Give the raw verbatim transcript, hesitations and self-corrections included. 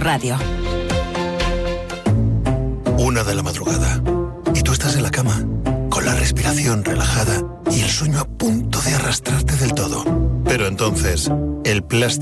Radio. Una de la madrugada. Y tú estás en la cama, con la respiración relajada y el sueño a punto de arrastrarte del todo. Pero entonces, el plástico